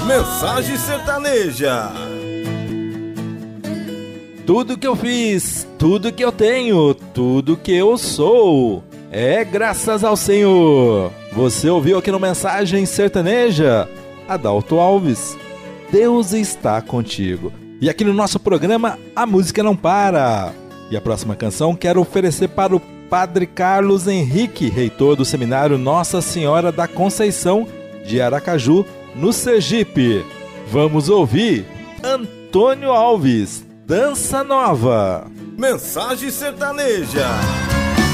Mensagem Sertaneja. Tudo que eu fiz, tudo que eu tenho, tudo que eu sou, é graças ao Senhor. Você ouviu aqui no Mensagem Sertaneja? Adalto Alves, Deus está contigo. E aqui no nosso programa, a música não para. E a próxima canção quero oferecer para o Padre Carlos Henrique, reitor do Seminário Nossa Senhora da Conceição de Aracaju, no Sergipe. Vamos ouvir Antônio Alves, Dança Nova. Mensagem Sertaneja.